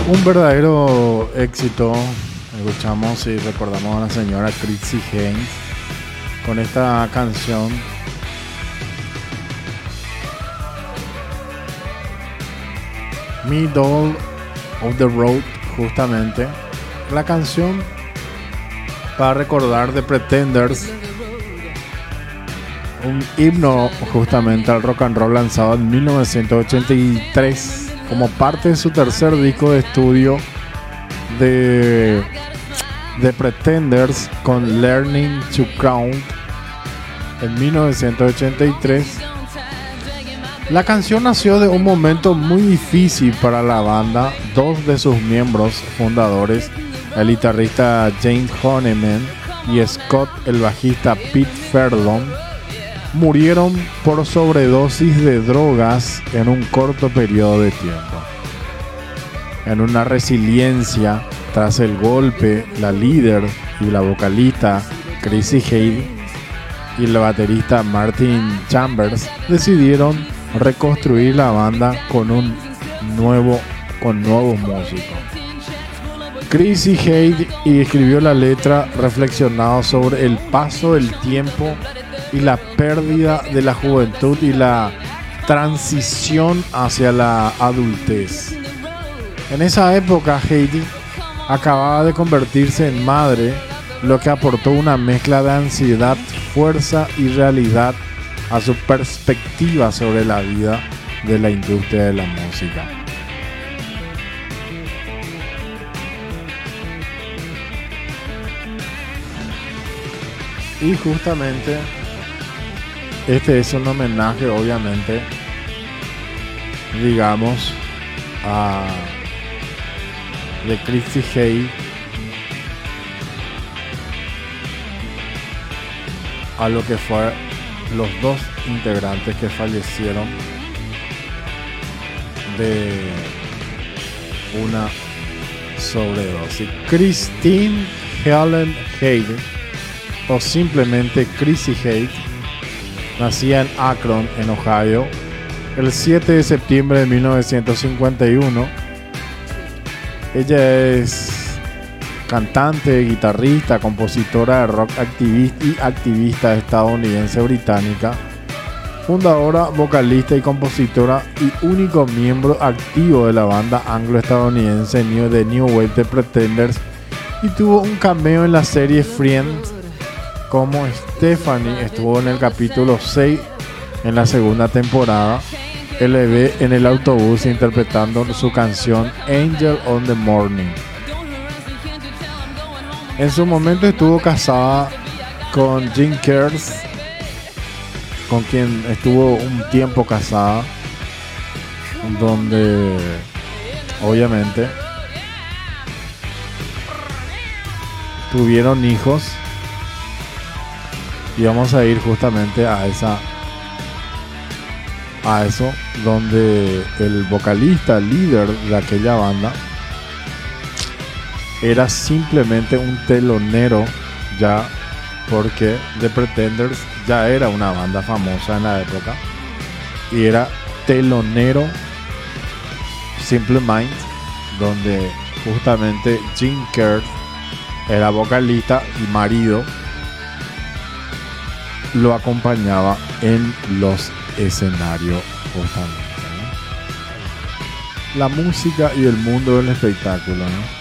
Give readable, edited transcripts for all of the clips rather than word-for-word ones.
Un verdadero éxito. Escuchamos y recordamos a la señora Chrissy Hynde con esta canción. Middle of the Road, justamente. La canción para recordar The Pretenders, un himno justamente al rock and roll lanzado en 1983 como parte de su tercer disco de estudio de The Pretenders con Learning to Count en 1983. La canción nació de un momento muy difícil para la banda. Dos de sus miembros fundadores, el guitarrista James Honeyman y Scott, el bajista Pete Furlong, murieron por sobredosis de drogas en un corto periodo de tiempo. En una resiliencia tras el golpe, la líder y la vocalista Chrissy Hynde y el baterista Martin Chambers decidieron reconstruir la banda con nuevos músicos. Chrissy Hynde escribió la letra reflexionando sobre el paso del tiempo y la pérdida de la juventud y la transición hacia la adultez. En esa época, Hynde acababa de convertirse en madre, lo que aportó una mezcla de ansiedad, fuerza y realidad a su perspectiva sobre la vida de la industria de la música. Y justamente este es un homenaje, obviamente, digamos, de Chrissy Hynde a lo que fue los dos integrantes que fallecieron de una sobredosis. Christine Helen Hynde, o simplemente Chrissy Hynde, nacida en Akron, en Ohio, el 7 de septiembre de 1951. Ella es cantante, guitarrista, compositora de rock y activista estadounidense británica, fundadora, vocalista y compositora y único miembro activo de la banda anglo-estadounidense de New Wave The Pretenders, y tuvo un cameo en la serie Friends como Stephanie. Estuvo en el capítulo 6 en la segunda temporada. Él le ve en el autobús interpretando su canción Angel on the Morning. En su momento estuvo casada con Jim Kears, con quien estuvo un tiempo casada, donde obviamente tuvieron hijos. Y vamos a ir justamente a eso, donde el vocalista, líder de aquella banda, era simplemente un telonero ya, porque The Pretenders ya era una banda famosa en la época, y era telonero Simple Minds, donde justamente Jim Kears era vocalista y marido, lo acompañaba en los escenarios justamente, ¿no? La música y el mundo del espectáculo, ¿no?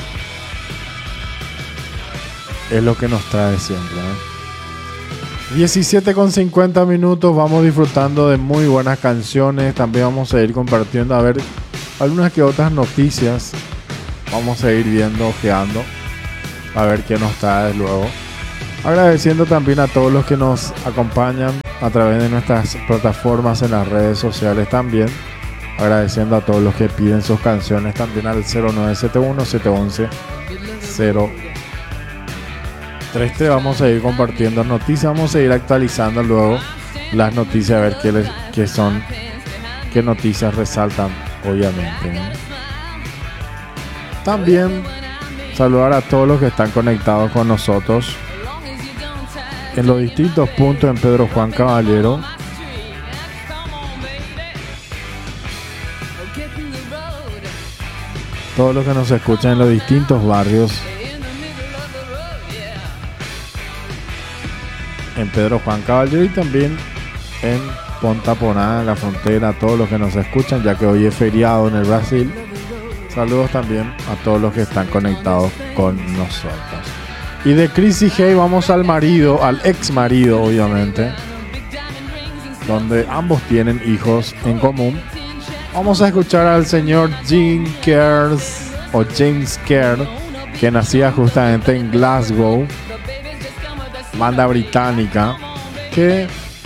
Es lo que nos trae siempre, ¿no? 17:50 minutos, vamos disfrutando de muy buenas canciones. También vamos a ir compartiendo, a ver, algunas que otras noticias. Vamos a ir viendo, ojeando, a ver qué nos trae luego. Agradeciendo también a todos los que nos acompañan a través de nuestras plataformas en las redes sociales también. Agradeciendo a todos los que piden sus canciones también al 0971-711-033. Vamos a ir compartiendo noticias, vamos a ir actualizando luego las noticias, a ver qué noticias resaltan, obviamente, ¿no? También saludar a todos los que están conectados con nosotros en los distintos puntos en Pedro Juan Caballero. todos los que nos escuchan en los distintos barrios. En Pedro Juan Caballero y también en Ponta Porá, en la frontera, a todos los que nos escuchan, ya que hoy es feriado en el Brasil. Saludos también a todos los que están conectados con nosotros. Y de Chrissy Hay vamos al marido, al ex marido obviamente, donde ambos tienen hijos en común. Vamos a escuchar al señor Jim Kerr o James Kerr, que nacía justamente en Glasgow, banda británica que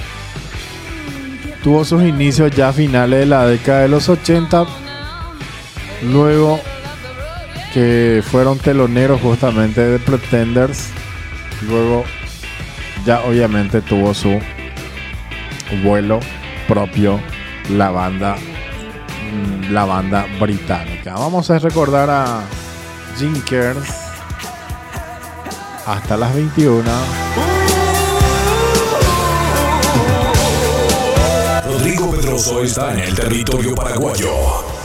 tuvo sus inicios ya a finales de la década de los 80, luego que fueron teloneros justamente de Pretenders. Luego ya obviamente tuvo su vuelo propio la banda británica. Vamos a recordar a Jim Kerr hasta las 21. Rodrigo Pedroso está en el territorio paraguayo.